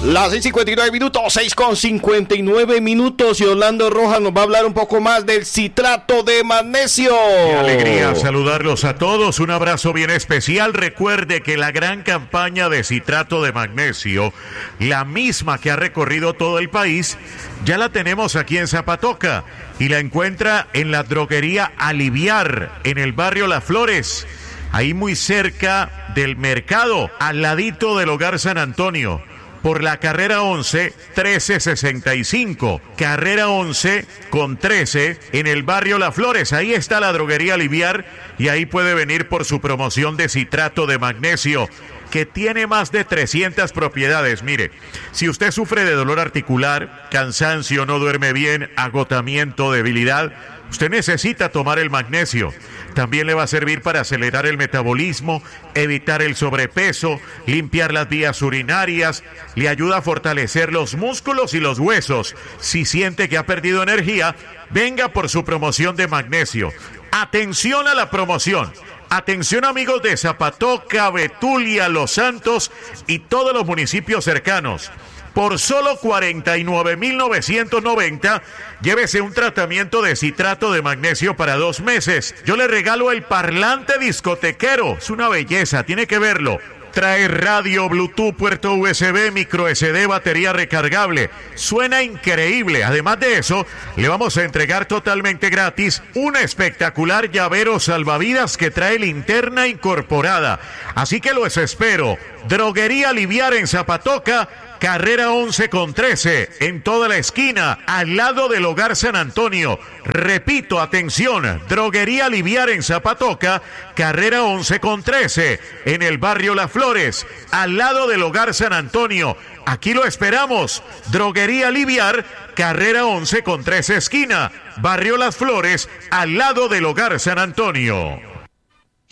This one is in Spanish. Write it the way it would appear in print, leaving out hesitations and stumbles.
Las 6:59 minutos, 6:59 minutos, y Orlando Rojas nos va a hablar un poco más del citrato de magnesio. Qué alegría saludarlos a todos, un abrazo bien especial. Recuerde que la gran campaña de citrato de magnesio, la misma que ha recorrido todo el país, ya la tenemos aquí en Zapatoca y la encuentra en la droguería Aliviar, en el barrio Las Flores, ahí muy cerca del mercado, al ladito del Hogar San Antonio. Por la carrera 11, 1365. Carrera 11 con 13 en el barrio Las Flores. Ahí está la droguería Aliviar y ahí puede venir por su promoción de citrato de magnesio, que tiene más de 300 propiedades. Mire, si usted sufre de dolor articular, cansancio, no duerme bien, agotamiento, debilidad, usted necesita tomar el magnesio. También le va a servir para acelerar el metabolismo, evitar el sobrepeso, limpiar las vías urinarias, le ayuda a fortalecer los músculos y los huesos. Si siente que ha perdido energía, venga por su promoción de magnesio. Atención a la promoción. Atención, amigos de Zapatoca, Betulia, Los Santos y todos los municipios cercanos. Por solo 49,990, llévese un tratamiento de citrato de magnesio para 2 meses. Yo le regalo el parlante discotequero. Es una belleza, tiene que verlo. Trae radio, Bluetooth, puerto USB, micro SD, batería recargable. Suena increíble. Además de eso, le vamos a entregar totalmente gratis un espectacular llavero salvavidas que trae linterna incorporada. Así que los espero. Droguería Aliviar en Zapatoca, carrera 11 con 13, en toda la esquina, al lado del Hogar San Antonio. Repito, atención, Droguería Aliviar en Zapatoca, carrera 11 con 13, en el barrio Las Flores, al lado del Hogar San Antonio. Aquí lo esperamos. Droguería Aliviar, carrera 11 con 13 esquina, barrio Las Flores, al lado del Hogar San Antonio.